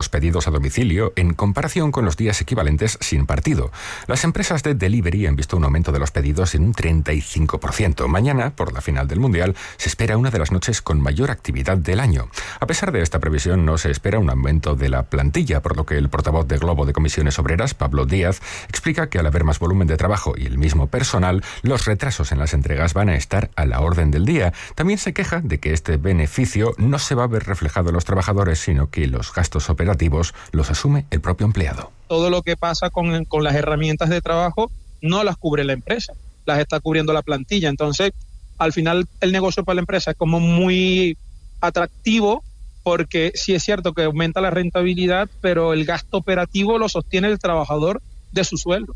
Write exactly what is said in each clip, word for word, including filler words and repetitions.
los pedidos a domicilio en comparación con los días equivalentes sin partido. Las empresas de delivery han visto un aumento de los pedidos en un treinta y cinco por ciento. Mañana, por la final del Mundial, se espera una de las noches con mayor actividad del año. A pesar de esta previsión, no se espera un aumento de la plantilla, por lo que el portavoz de Globo de Comisiones Obreras, Pablo Díaz, explica que al haber más volumen de trabajo y el mismo personal, los retrasos en las entregas van a estar a la orden del día. También se queja de que este beneficio no se va a ver reflejado en los trabajadores, sino que los gastos operativos los asume el propio empleado. Todo lo que pasa con, con las herramientas de trabajo no las cubre la empresa, las está cubriendo la plantilla. Entonces, al final, el negocio para la empresa es como muy atractivo, porque sí es cierto que aumenta la rentabilidad, pero el gasto operativo lo sostiene el trabajador de su sueldo.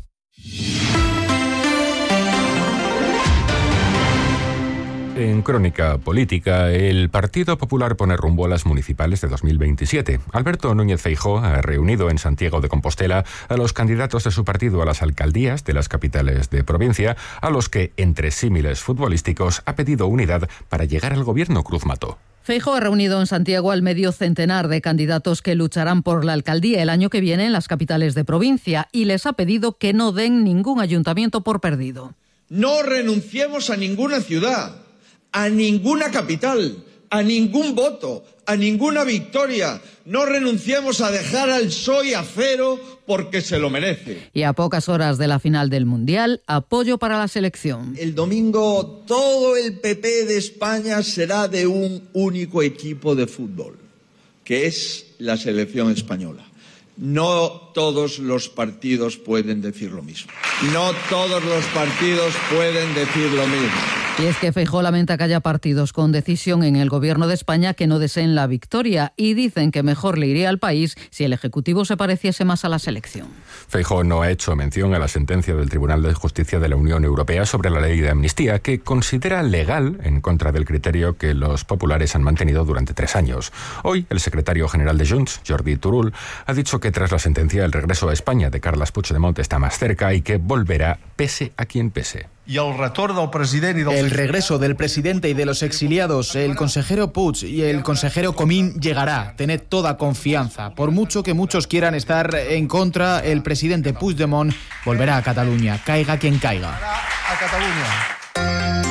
En crónica política, el Partido Popular pone rumbo a las municipales de dos mil veintisiete. Alberto Núñez Feijóo ha reunido en Santiago de Compostela a los candidatos de su partido a las alcaldías de las capitales de provincia, a los que, entre símiles futbolísticos, ha pedido unidad para llegar al gobierno. Cruz Mato. Feijóo ha reunido en Santiago al medio centenar de candidatos que lucharán por la alcaldía el año que viene en las capitales de provincia y les ha pedido que no den ningún ayuntamiento por perdido. No renunciemos a ninguna ciudad, a ninguna capital, a ningún voto, a ninguna victoria. No renunciemos a dejar al P S O E a cero porque se lo merece. Y a pocas horas de la final del Mundial, apoyo para la selección. El domingo todo el P P de España será de un único equipo de fútbol, que es la selección española. No todos los partidos pueden decir lo mismo. No todos los partidos pueden decir lo mismo. Y es que Feijóo lamenta que haya partidos con decisión en el Gobierno de España que no deseen la victoria y dicen que mejor le iría al país si el Ejecutivo se pareciese más a la selección. Feijóo no ha hecho mención a la sentencia del Tribunal de Justicia de la Unión Europea sobre la ley de amnistía, que considera legal en contra del criterio que los populares han mantenido durante tres años. Hoy, el secretario general de Junts, Jordi Turull, ha dicho que tras la sentencia el regreso a España de Carles Puigdemont está más cerca y que volverá pese a quien pese. Y el retorno del presidente y del... El regreso del presidente y de los exiliados, el consejero Puig y el consejero Comín llegará. Tened toda confianza. Por mucho que muchos quieran estar en contra, el presidente Puigdemont volverá a Cataluña, caiga quien caiga. A Cataluña.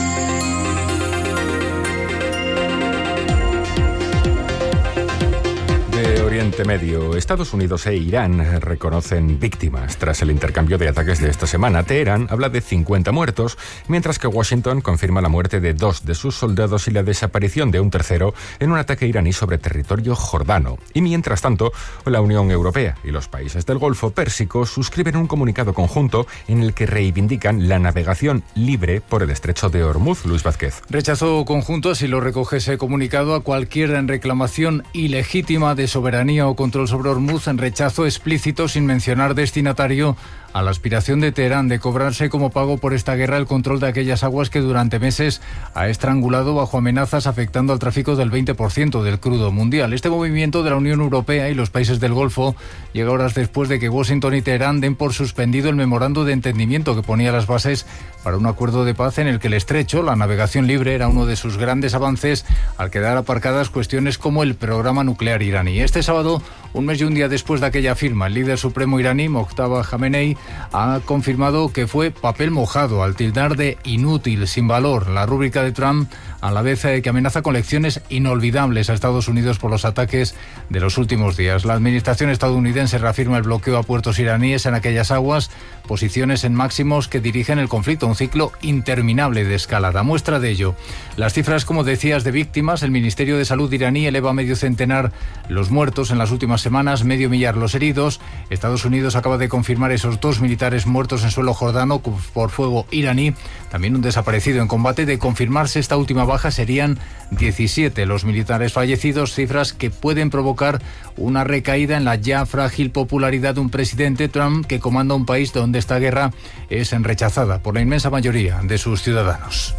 De Oriente Medio, Estados Unidos e Irán reconocen víctimas tras el intercambio de ataques de esta semana. Teherán habla de cincuenta muertos, mientras que Washington confirma la muerte de dos de sus soldados y la desaparición de un tercero en un ataque iraní sobre territorio jordano. Y mientras tanto, la Unión Europea y los países del Golfo Pérsico suscriben un comunicado conjunto en el que reivindican la navegación libre por el estrecho de Hormuz. Luis Vázquez. Rechazo conjunto, así lo recoge ese comunicado, a cualquier reclamación ilegítima de soberanía o control sobre Hormuz, en rechazo explícito, sin mencionar destinatario, a la aspiración de Teherán de cobrarse como pago por esta guerra el control de aquellas aguas que durante meses ha estrangulado bajo amenazas, afectando al tráfico del veinte por ciento del crudo mundial. Este movimiento de la Unión Europea y los países del Golfo llega horas después de que Washington y Teherán den por suspendido el memorando de entendimiento que ponía las bases para un acuerdo de paz en el que el estrecho, la navegación libre, era uno de sus grandes avances, al quedar aparcadas cuestiones como el programa nuclear iraní. Este sábado, un mes y un día después de aquella firma, el líder supremo iraní, Mojtaba Khamenei, ha confirmado que fue papel mojado al tildar de inútil, sin valor, la rúbrica de Trump, a la vez que amenaza con lecciones inolvidables a Estados Unidos por los ataques de los últimos días. La administración estadounidense reafirma el bloqueo a puertos iraníes en aquellas aguas, posiciones en máximos que dirigen el conflicto, un ciclo interminable de escalada. Muestra de ello, las cifras, como decías, de víctimas. El Ministerio de Salud iraní eleva a medio centenar los muertos en las últimas semanas, medio millar los heridos. Estados Unidos acaba de confirmar esos dos militares muertos en suelo jordano por fuego iraní, también un desaparecido en combate. De confirmarse esta última baja, serían diecisiete los militares fallecidos, cifras que pueden provocar una recaída en la ya frágil popularidad de un presidente, Trump, que comanda un país donde esta guerra es rechazada por la inmensa mayoría de sus ciudadanos.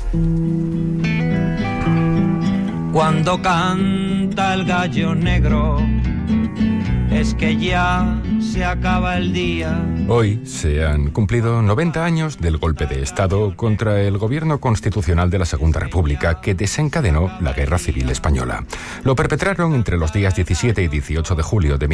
Cuando canta el gallo negro, es que ya se acaba el día. Hoy se han cumplido noventa años del golpe de Estado contra el gobierno constitucional de la Segunda República, que desencadenó la Guerra Civil Española. Lo perpetraron entre los días diecisiete y dieciocho de julio de